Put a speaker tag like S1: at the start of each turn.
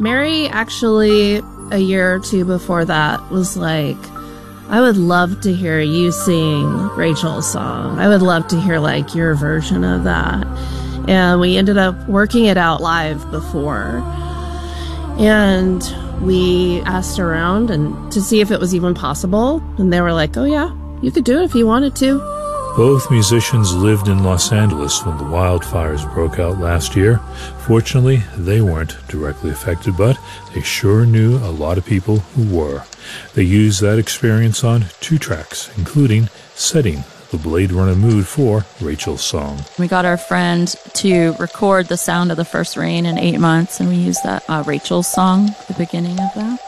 S1: Mary actually, a year or two before that, was like, I would love to hear you sing Rachel's song. I would love to hear, like, your version of that. And we ended up working it out live before. And we asked around and to see if it was even possible. And they were like, oh, yeah, you could do it if you wanted to.
S2: Both musicians lived in Los Angeles when the wildfires broke out last year. Fortunately, they weren't directly affected, but they sure knew a lot of people who were. They used that experience on 2 tracks, including setting the Blade Runner mood for Rachel's song.
S3: We got our friend to record the sound of the first rain in 8 months, and we used that Rachel's song at the beginning of that.